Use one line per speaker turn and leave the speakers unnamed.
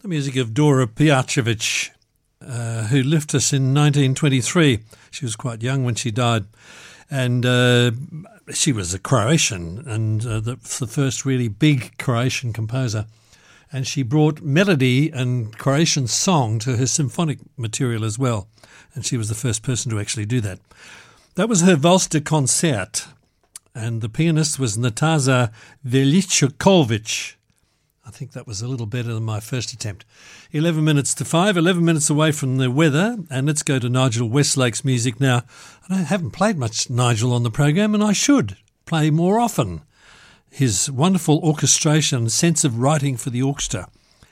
The music of Dora Pijacevic, who left us in 1923. She was quite young when she died. And she was a Croatian and the first really big Croatian composer. And she brought melody and Croatian song to her symphonic material as well. And she was the first person to actually do that. That was her Valse de Concert. And the pianist was Nataza Veličković. I think that was a little better than my first attempt. 11 minutes to 5, 11 minutes away from the weather, and let's go to Nigel Westlake's music now. I haven't played much Nigel on the program, and I should play more often. His wonderful orchestration, sense of writing for the orchestra.